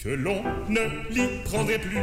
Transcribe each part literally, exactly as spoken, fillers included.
que l'on ne l'y prendrait plus.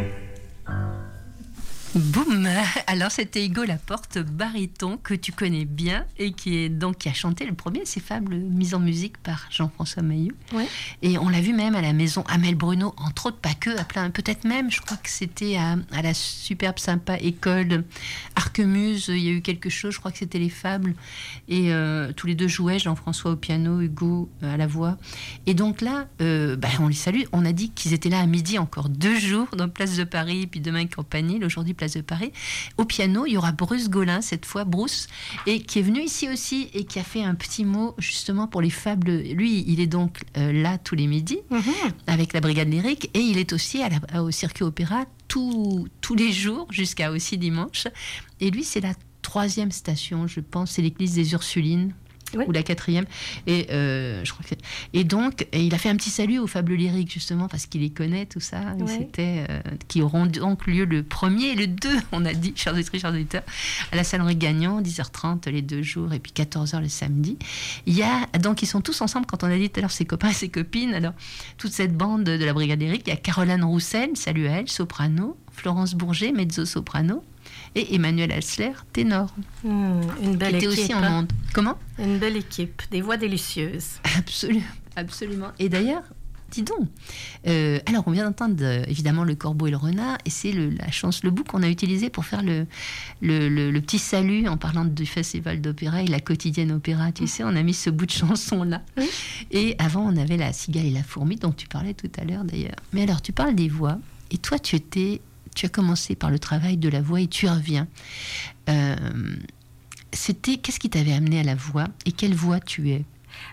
Boum! Alors c'était Hugo Laporte, baryton, que tu connais bien et qui est donc qui a chanté le premier, ces fables mises en musique par Jean-François Mailloux. Ouais. Et on l'a vu même à la maison Amel Bruno, entre autres, pas que, à plein, peut-être même, je crois que c'était à, à la superbe sympa école Arquemuse, il y a eu quelque chose, je crois que c'était les fables. Et euh, tous les deux jouaient, Jean-François au piano, Hugo euh, à la voix. Et donc là, euh, bah, on les salue. On a dit qu'ils étaient là à midi encore deux jours, dans Place de Paris, puis demain Campanile, aujourd'hui Place de Paris. Au piano, il y aura Bruce Gaulin, cette fois, Bruce, et qui est venu ici aussi et qui a fait un petit mot justement pour les fables. Lui, il est donc euh, là tous les midis mm-hmm. avec la Brigade lyrique et il est aussi à la, au Circuit Opéra tout, tous les jours jusqu'à aussi dimanche. Et lui, c'est la troisième station, je pense, c'est l'église des Ursulines. Oui. Ou la quatrième, et euh, je crois que et donc et il a fait un petit salut aux fables lyriques justement parce qu'il les connaît tout ça. Oui. C'était euh, qui auront donc lieu le premier et le deux, on a dit, chers auditeurs, chers auditeurs, à la salle Henri Gagnon, dix heures trente les deux jours et puis quatorze heures le samedi. Il y a donc ils sont tous ensemble quand on a dit tout à l'heure ses copains et ses copines. Alors toute cette bande de la Brigade lyrique, il y a Caroline Roussel, salut à elle, soprano, Florence Bourget, mezzo-soprano. Et Emmanuel Hassler, ténor. Mmh, une belle qui était équipe. aussi en monde. Comment ? Une belle équipe, des voix délicieuses. Absolument, absolument. Et d'ailleurs, dis donc, euh, alors on vient d'entendre euh, évidemment Le Corbeau et le Renard, et c'est le, la chance, le bout qu'on a utilisé pour faire le, le, le, le petit salut en parlant du Festival d'Opéra et la quotidienne opéra. Tu mmh. sais, on a mis ce bout de chanson-là. Mmh. Et avant, on avait La Cigale et la Fourmi, dont tu parlais tout à l'heure d'ailleurs. Mais alors, tu parles des voix, et toi, tu étais... Tu as commencé par le travail de la voix et tu y reviens. Euh, c'était, qu'est-ce qui t'avait amené à la voix et quelle voix tu es ?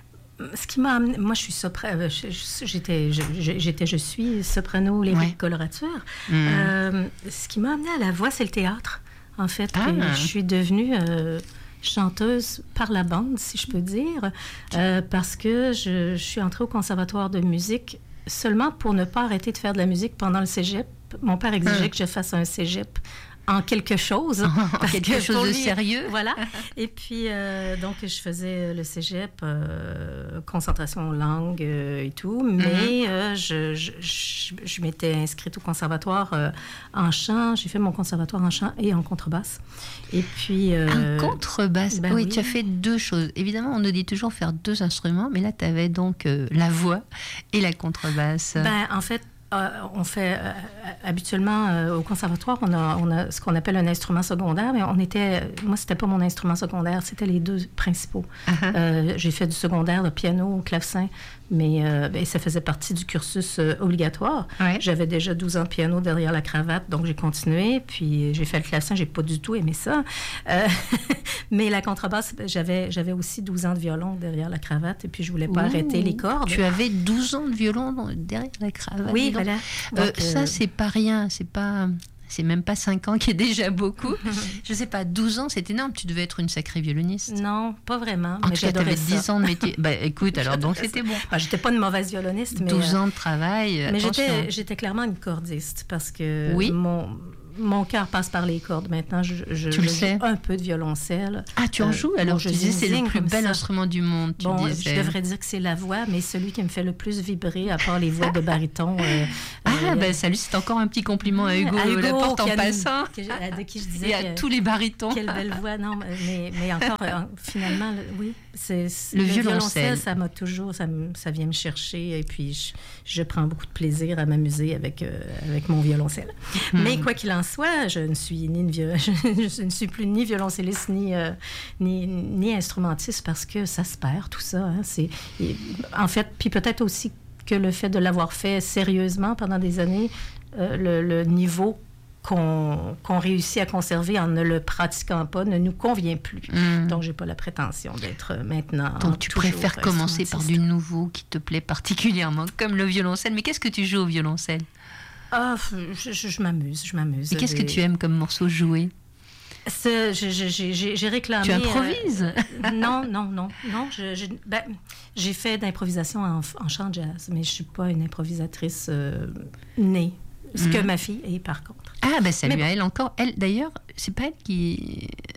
Ce qui m'a amené, moi je suis soprano, j'étais, j'étais, je suis soprano lyrique ouais. colorature. Mmh. Euh, ce qui m'a amené à la voix, c'est le théâtre. En fait, ah. je suis devenue euh, chanteuse par la bande, si je peux dire, euh, parce que je, je suis entrée au conservatoire de musique seulement pour ne pas arrêter de faire de la musique pendant le cégep. Mon père exigeait hum. que je fasse un cégep en quelque chose. En quelque chose de lui, sérieux. Voilà. Et puis, euh, donc, je faisais le cégep, euh, concentration langue euh, et tout, mais mm-hmm. euh, je, je, je, je m'étais inscrite au conservatoire euh, en chant. J'ai fait mon conservatoire en chant et en contrebasse. Et puis... Euh, en contrebasse? Ben oui, oui, tu as fait deux choses. Évidemment, on nous dit toujours faire deux instruments, mais là, tu avais donc euh, la voix et la contrebasse. Ben, en fait, Euh, on fait euh, habituellement euh, au conservatoire, on a, on a ce qu'on appelle un instrument secondaire, mais on était, moi c'était pas mon instrument secondaire, c'était les deux principaux. Uh-huh. Euh, j'ai fait du secondaire, le piano, clavecin, mais euh, ben, ça faisait partie du cursus euh, obligatoire. Ouais. J'avais déjà douze ans de piano derrière la cravate, donc j'ai continué, puis j'ai fait le clavecin, j'ai pas du tout aimé ça. Euh, mais la contrebasse, j'avais, j'avais aussi douze ans de violon derrière la cravate, et puis je voulais pas Ouh, arrêter les cordes. Tu avais douze ans de violon derrière la cravate? Oui, voilà. Donc, euh, euh... Ça, c'est pas rien, c'est pas... C'est même pas cinq ans qui est déjà beaucoup. Je sais pas, douze ans, c'est énorme. Tu devais être une sacrée violoniste. Non, pas vraiment. En mais tout cas, t'avais dix ans de métier. Bah, écoute, alors donc c'était bon. Enfin, j'étais pas une mauvaise violoniste, mais... douze ans de travail, mais j'étais, j'étais clairement une cordiste, parce que oui. mon... Mon cœur passe par les cordes. Maintenant, je, je, tu je le sais. joue un peu de violoncelle. Ah, tu en joues? Euh, Alors, je disais, c'est le plus bel ça. instrument du monde, tu bon, disais. Je devrais dire que c'est la voix, mais celui qui me fait le plus vibrer, à part les voix de baryton. Euh, ah, euh, ben salut, c'est encore un petit compliment à Hugo, à Hugo Laporte en passant. Que je, de qui je disais Et à que, tous les barytons. Quelle belle voix. Non, mais, mais encore, finalement, oui, c'est, le, le violoncelle. violoncelle, ça m'a toujours, ça, ça vient me chercher, et puis je, je prends beaucoup de plaisir à m'amuser avec, euh, avec mon violoncelle. Hmm. Mais quoi qu'il en soit, je ne suis Ni une viol... je ne suis plus ni violoncelliste ni, euh, ni, ni instrumentiste, parce que ça se perd, tout ça. Hein. C'est... Et, en fait, puis peut-être aussi que le fait de l'avoir fait sérieusement pendant des années, euh, le, le niveau qu'on, qu'on réussit à conserver en ne le pratiquant pas ne nous convient plus. Mmh. Donc, je n'ai pas la prétention d'être maintenant... Donc, tu préfères commencer par du nouveau qui te plaît particulièrement, comme le violoncelle. Mais qu'est-ce que tu joues au violoncelle? Ah, je, je, je m'amuse, je m'amuse. Et qu'est-ce que tu aimes comme morceau joué? C'est, je, je, j'ai, j'ai réclamé... Tu improvises? Euh, non, non, non. non je, je, ben, j'ai fait d'improvisation en, en chant jazz, mais je ne suis pas une improvisatrice euh, née. Ce mmh. que ma fille est, par contre. Ah, ben salut mais, à elle encore. Elle, d'ailleurs, c'est pas elle qui...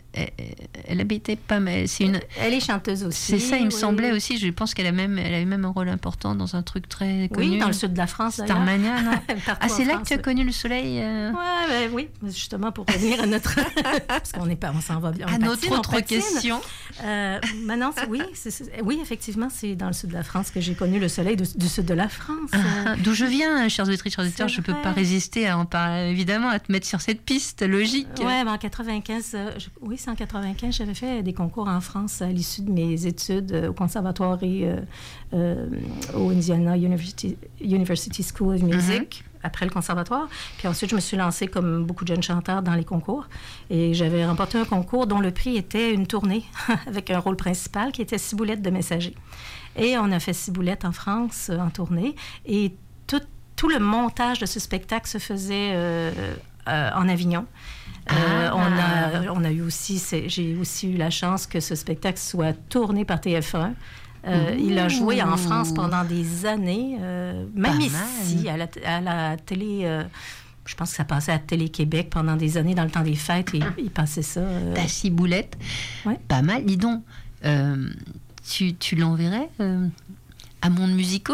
elle, elle habitait pas mal. C'est une... Elle est chanteuse aussi. C'est ça, il me oui. semblait aussi. Je pense qu'elle a même, elle a eu même un rôle important dans un truc très connu. Oui, dans le sud de la France, d'ailleurs. Starmania, non? Ah, c'est là France, que tu as oui. connu le soleil euh... Ouais, ben, oui, justement pour revenir à notre... Parce qu'on est pas, on s'en va bien. À patine, notre autre patine. question. Euh, maintenant, c'est, oui, c'est, c'est, oui, effectivement, c'est dans le sud de la France que j'ai connu le soleil de, du sud de la France. Ah, d'où je viens, chers auditrices, chers auditeurs, je ne peux vrai. pas résister à en parler, évidemment, à te mettre sur cette piste logique. Oui, ben en quatre-vingt-quinze, euh, je, oui, c'est en quatre-vingt-quinze, j'avais fait des concours en France à l'issue de mes études euh, au conservatoire et euh, euh, au Indiana University, University School of Music. Mm-hmm. Après le conservatoire. Puis ensuite, je me suis lancée, comme beaucoup de jeunes chanteurs, dans les concours. Et j'avais remporté un concours dont le prix était une tournée avec un rôle principal qui était Ciboulette de Messager. Et on a fait Ciboulette en France, euh, en tournée. Et tout, tout le montage de ce spectacle se faisait euh, euh, en Avignon. Euh, ah. on, a, on a eu aussi, j'ai aussi eu la chance que ce spectacle soit tourné par T F un. Euh, il a joué en France pendant des années, euh, même Pas ici, à la, à la télé. Euh, je pense que ça passait à Télé-Québec pendant des années, dans le temps des fêtes, et il passait ça. Euh... Ta ciboulette, ouais. Pas mal. Dis donc, euh, tu, tu l'enverrais euh, à Monde Musicaux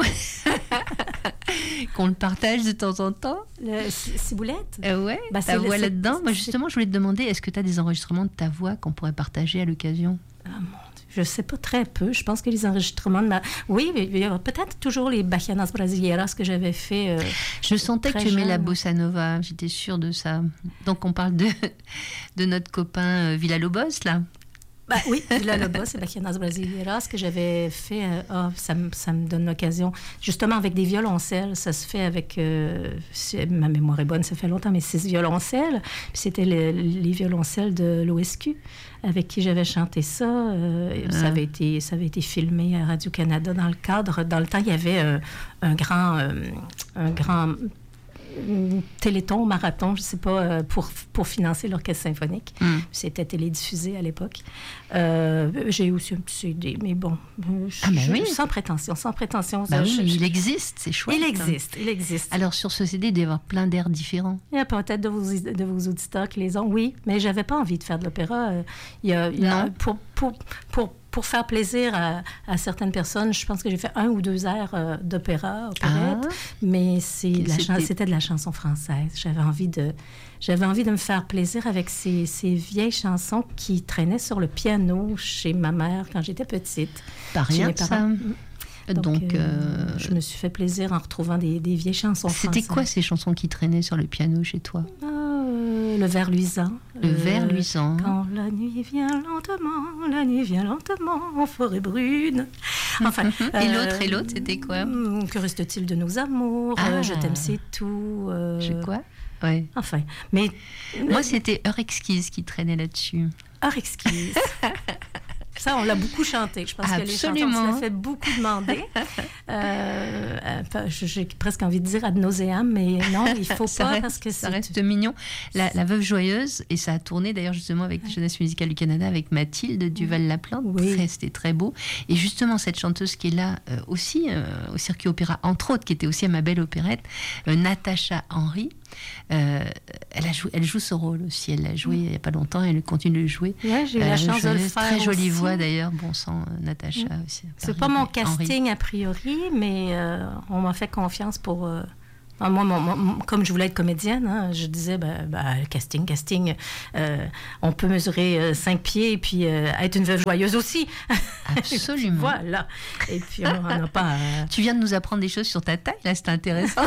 qu'on le partage de temps en temps? Le ciboulette? Euh, ouais, bah, ta voix le, là-dedans. Moi, justement, je voulais te demander, est-ce que tu as des enregistrements de ta voix qu'on pourrait partager à l'occasion? Ah, mon Je ne sais pas, très peu. Je pense que les enregistrements de ma... Oui, il y a peut-être toujours les Bachianas Brasileiras que j'avais fait. Euh, je sentais que tu aimais la bossa nova. J'étais sûre de ça. Donc, on parle de, de notre copain euh, Villa-Lobos, là. Ben, oui, Villa-Lobos et Bachianas Brasileiras que j'avais fait. Euh, oh, ça, me, ça me donne l'occasion. Justement, avec des violoncelles. Ça se fait avec... Euh, ma mémoire est bonne, ça fait longtemps, mais six violoncelles. Puis c'était le, les violoncelles de l'O S Q avec qui j'avais chanté ça. Euh, ah. ça, avait été, ça avait été filmé à Radio-Canada dans le cadre... Dans le temps, il y avait euh, un grand... Euh, un grand téléthon, marathon, je ne sais pas, euh, pour, pour financer l'orchestre symphonique. Mm. C'était télédiffusé à l'époque. Euh, j'ai aussi un petit C D, mais bon, je, ah ben je, oui. sans prétention, sans prétention. Ben je, oui, je, il existe, c'est chouette. Il existe, hein. il existe. Alors, sur ce C D, il doit y avoir plein d'airs différents. Il y a peut-être de vos, de vos auditeurs qui les ont, oui, mais je n'avais pas envie de faire de l'opéra. Il y a, il y a, pour, pour, pour, pour faire plaisir à, à certaines personnes, je pense que j'ai fait un ou deux airs euh, d'opéra, opérette, ah. mais c'est de la chan- c'était de la chanson française. J'avais envie de, j'avais envie de me faire plaisir avec ces, ces vieilles chansons qui traînaient sur le piano chez ma mère quand j'étais petite. Pas rien de ça. Donc, Donc euh, euh, je me suis fait plaisir en retrouvant des, des vieilles chansons françaises. C'était quoi ces chansons qui traînaient sur le piano chez toi? Ah, euh, le ver luisant. Le euh, ver luisant. Quand la nuit vient lentement, la nuit vient lentement en forêt brune. Enfin, et l'autre, euh, et l'autre, c'était quoi? Que reste-t-il de nos amours? Ah. euh, Je t'aime, c'est tout. Euh... Je quoi? Ouais. Enfin, mais... Moi, c'était Heure exquise qui traînait là-dessus. Heure exquise. Ça, on l'a beaucoup chanté. Je pense Absolument. que les chanteurs se l'a fait beaucoup demander. Euh, euh, j'ai presque envie de dire ad nauseam, mais non, il ne faut ça pas reste, parce que ça c'est... reste mignon. La, la Veuve Joyeuse, et ça a tourné d'ailleurs justement avec ouais. Jeunesse musicale du Canada, avec Mathilde Duval-Laplante. Oui. Très, c'était très beau. Et justement, cette chanteuse qui est là euh, aussi, euh, au Circuit Opéra, entre autres, qui était aussi à ma belle opérette, euh, Natacha Henry, Euh, elle, a joué, elle joue ce rôle aussi. Elle l'a joué mmh. il n'y a pas longtemps et elle continue de le jouer. Ouais, j'ai eu la chance de le faire. Très jolie aussi. voix d'ailleurs, bon sang, euh, Natacha mmh. aussi. C'est pas mon casting Henry. A priori, mais euh, on m'a fait confiance pour. Euh, moi, mon, mon, comme je voulais être comédienne, hein, je disais, ben, ben, casting, casting, euh, on peut mesurer euh, cinq pieds et puis euh, être une veuve joyeuse aussi. Absolument. Puis, voilà. Et puis on n'a pas. Euh... Tu viens de nous apprendre des choses sur ta taille, là, c'est intéressant.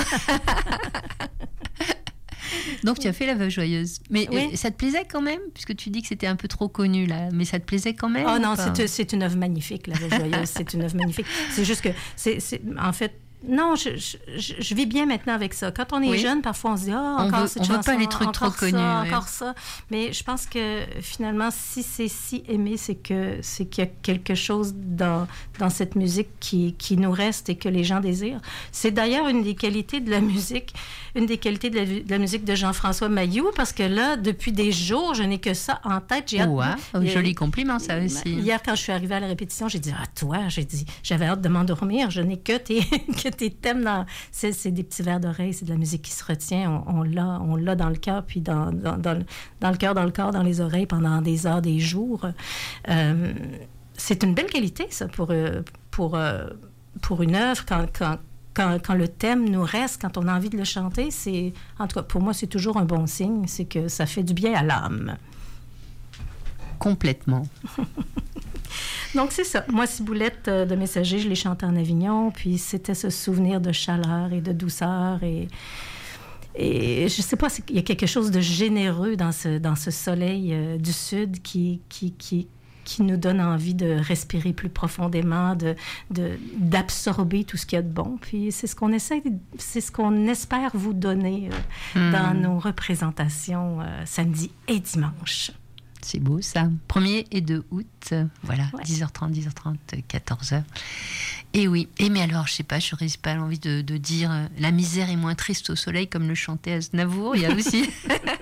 Donc, tu as fait La Veuve Joyeuse. Mais oui. euh, ça te plaisait quand même? Puisque tu dis que c'était un peu trop connu, là. Mais ça te plaisait quand même? Oh non, c'est, c'est une œuvre magnifique, La Veuve Joyeuse. C'est une œuvre magnifique. C'est juste que, c'est, c'est, en fait, non, je, je, je vis bien maintenant avec ça. Quand on est oui. jeune, parfois on se dit, ah, oh, encore on veut, cette on chanson, veut pas les trucs trop ça, connus. Oui. Encore ça. Mais je pense que finalement, si c'est si aimé, c'est, que, c'est qu'il y a quelque chose dans, dans cette musique qui, qui nous reste et que les gens désirent. C'est d'ailleurs une des qualités de la musique, une des qualités de la, de la musique de Jean-François Mailloux, parce que là, depuis des jours, je n'ai que ça en tête. J'ai hâte, wow, de, joli compliment, ça aussi. Hier, quand je suis arrivée à la répétition, j'ai dit, ah, toi, j'ai dit, j'avais hâte de m'endormir, je n'ai que tes, que que tes thèmes, dans, c'est, c'est des petits vers d'oreille, c'est de la musique qui se retient. On, on, l'a, on l'a dans le cœur, puis dans, dans, dans, dans le cœur, dans le corps, dans les oreilles pendant des heures, des jours. Euh, c'est une belle qualité, ça, pour, pour, pour une œuvre, quand, quand, quand, quand le thème nous reste, quand on a envie de le chanter. C'est, en tout cas, pour moi, c'est toujours un bon signe, c'est que ça fait du bien à l'âme. Complètement. Donc, c'est ça. Moi, Ciboulette euh, de Messager, je l'ai chanté en Avignon, puis c'était ce souvenir de chaleur et de douceur. Et, et je sais pas, il y a quelque chose de généreux dans ce, dans ce soleil euh, du Sud qui, qui, qui, qui nous donne envie de respirer plus profondément, de, de, d'absorber tout ce qu'il y a de bon. Puis c'est ce qu'on essaie, c'est ce qu'on espère vous donner euh, mmh. dans nos représentations euh, samedi et dimanche. C'est beau ça. premier et deux août, voilà, ouais. dix heures trente, dix heures trente, quatorze heures. Et oui, et mais alors, je sais pas, je n'aurais pas l'envie de, de dire euh, la misère est moins triste au soleil, comme le chantait Aznavour, il y a aussi.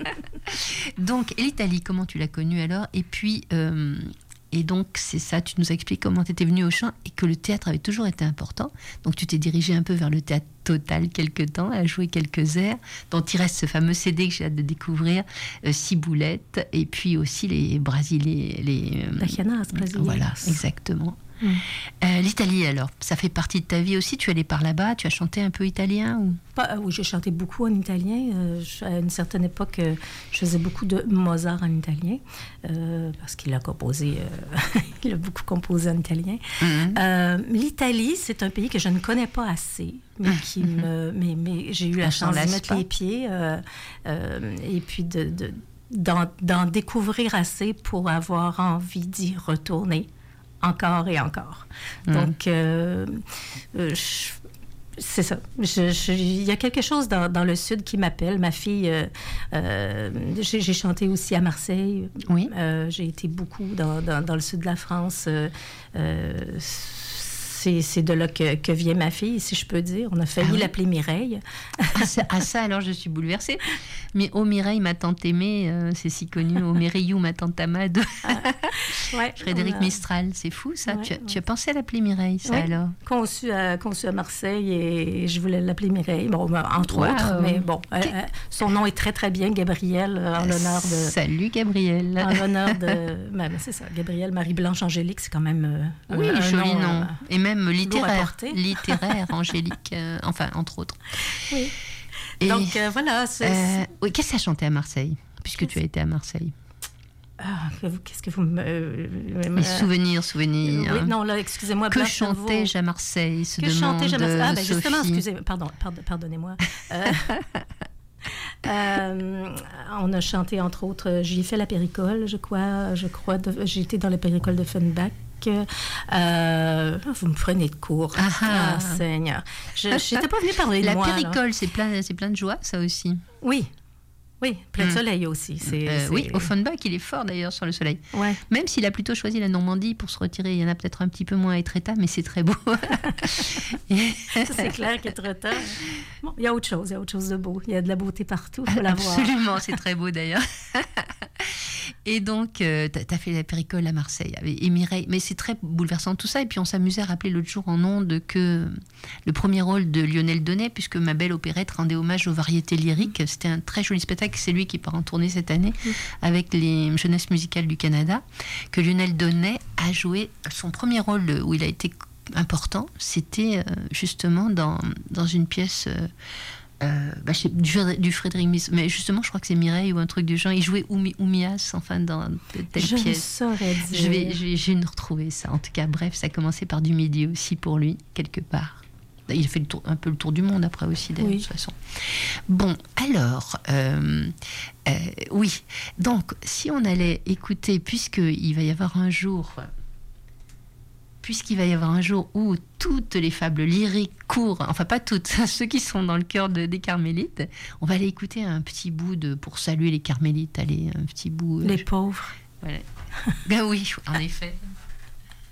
Donc, l'Italie, comment tu l'as connue alors? Et puis, euh, et donc, c'est ça, tu nous expliques comment tu étais venue au chant et que le théâtre avait toujours été important. Donc, tu t'es dirigée un peu vers le théâtre Total quelque temps, à jouer quelques airs, dont il reste ce fameux C D que j'ai hâte de découvrir, euh, Ciboulette, et puis aussi les Brésiliens. Les, euh, Bachianas, brésiliens. Voilà, exactement. Mm. Euh, L'Italie, alors, ça fait partie de ta vie aussi? Tu es allée par là-bas? Tu as chanté un peu italien ou... Pas, euh, oui, j'ai chanté beaucoup en italien. Euh, je, à une certaine époque, euh, je faisais beaucoup de Mozart en italien, euh, parce qu'il a composé, euh, il a beaucoup composé en italien. Mm-hmm. Euh, L'Italie, c'est un pays que je ne connais pas assez, mais qui mm-hmm. me, mais, mais j'ai eu la On chance d'y mettre pas. les pieds, euh, euh, et puis de, de, d'en, d'en découvrir assez pour avoir envie d'y retourner. Encore et encore. Mmh. Donc, euh, euh, je, c'est ça. Je, je, il y a quelque chose dans, dans le Sud qui m'appelle. Ma fille, euh, euh, j'ai, j'ai chanté aussi à Marseille. Oui. Euh, j'ai été beaucoup dans, dans, dans le Sud de la France. Euh, euh, c'est, c'est de là que, que vient ma fille, si je peux dire. On a failli ah oui. l'appeler Mireille. À ça, à ça, alors, je suis bouleversée. Mais Oh Mireille, ma tante aimée, euh, c'est si connu. Oh Mireille, ma tante Amade. Ah, ouais, Frédéric a... Mistral, c'est fou ça. Ouais, tu, as, ouais. tu as pensé à l'appeler Mireille, ça ouais. alors? Conçu à, conçu à Marseille et je voulais l'appeler Mireille, bon, entre wow. autres. Mais bon, okay. euh, son nom est très très bien, Gabrielle, en l'honneur de... Salut Gabrielle. En l'honneur de... Ben, c'est ça, Gabrielle Marie-Blanche Angélique, c'est quand même euh, oui, un joli nom. nom. Euh, et même littéraire. Littéraire, Angélique, euh, enfin, entre autres. Oui. Et donc, euh, voilà. C'est, euh, oui, qu'est-ce que tu as chanté à Marseille, puisque qu'est-ce... tu as été à Marseille? Ah, qu'est-ce que vous me... Euh, Les souvenirs, souvenirs. Oui, non, là, excusez-moi. Que chantais-je à Marseille, se que demande chantais-je à Marseille? Ah, ben Sophie. justement, excusez, pardon, pardon pardonnez-moi. euh, euh, on a chanté, entre autres, j'y ai fait la Péricole, je crois. Je crois de, j'ai été dans la Péricole de Fenbach. Euh, vous me prenez de court. Ah, ah Seigneur. Je n'étais pas venue parler de la moi. La Péricole, c'est plein, c'est plein de joie, ça aussi. Oui. Oui, plein de soleil aussi. C'est, euh, c'est... Oui, Offenbach, il est fort d'ailleurs sur le soleil. Ouais. Même s'il a plutôt choisi la Normandie pour se retirer, il y en a peut-être un petit peu moins à Étretat, mais c'est très beau. C'est clair qu'Étretat, bon, il y a autre chose, il y a autre chose de beau. Il y a de la beauté partout, il faut la voir. Absolument, c'est très beau d'ailleurs. Et donc, euh, tu as fait la Péricole à Marseille, et Mireille, mais c'est très bouleversant tout ça. Et puis on s'amusait à rappeler l'autre jour en ondes que le premier rôle de Lionel Donnet, puisque Ma belle opérette rendait hommage aux variétés lyriques, c'était un très joli spectacle, c'est lui qui part en tournée cette année mmh. avec les Jeunesses musicales du Canada, que Lionel Donnet a joué son premier rôle où il a été important, c'était euh, justement dans, dans une pièce... Euh, Euh, bah, du, du Frédéric Mis, mais justement je crois que c'est Mireille ou un truc du genre, il jouait Oumi, Oumias enfin dans telle je pièce. Je saurais dire. Je vais, je vais, je vais nous retrouver ça. En tout cas, bref, ça a commencé par du midi aussi pour lui, quelque part. Il a fait le tour, un peu le tour du monde après aussi, d'ailleurs, oui. de toute façon. Bon, alors, euh, euh, oui. Donc, si on allait écouter, puisqu'il va y avoir un jour... puisqu'il va y avoir un jour où toutes les fables lyriques courent, enfin pas toutes, ceux qui sont dans le cœur de, des Carmélites, on va aller écouter un petit bout de, pour saluer les Carmélites, allez, un petit bout... Les je... pauvres. Voilà. Ben oui, en effet.